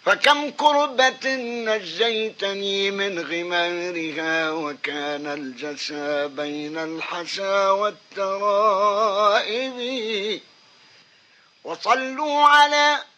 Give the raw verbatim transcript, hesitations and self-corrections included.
فكم كربة نجيتني من غمارها، وكان الجسى بين الحسى والترائب. وصلوا على